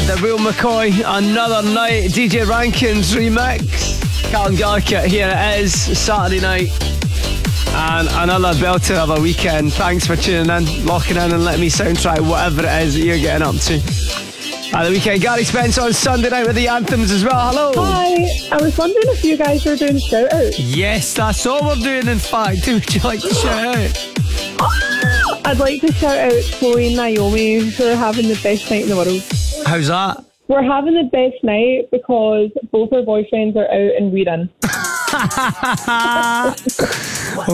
the Will McCoy, Another Night, DJ Rankin's remix. Callum Gallagher, here it is, Saturday night. And another belter of a weekend. Thanks for tuning in, locking in and letting me soundtrack whatever it is that you're getting up to. At the weekend, Gary Spence on Sunday night with the anthems as well. Hello. Hi. I was wondering if you guys were doing shout outs. Yes, that's all we're doing in fact. Who would you like to shout out? I'd like to shout out Chloe and Naomi, who are having the best night in the world. How's that? We're having the best night because both our boyfriends are out and we're in.